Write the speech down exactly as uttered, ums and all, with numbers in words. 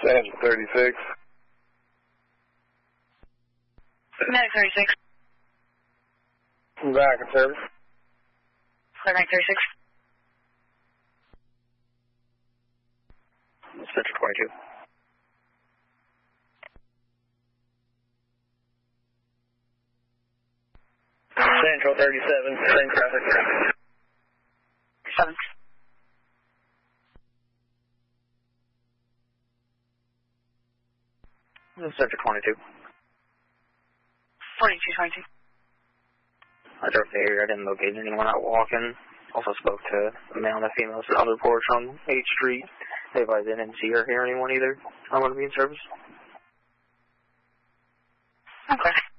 Central thirty-six. Medic thirty-six. Back in service. Medic thirty-six. Central twenty-two. Central thirty-seven, same traffic. Seven. Central twenty-two. forty-two twenty-two. I drove the area, I didn't locate anyone out walking. Also spoke to a male and a female on the porch on eighth street. They advised they didn't see or hear anyone either. I'm going to be in service. Okay.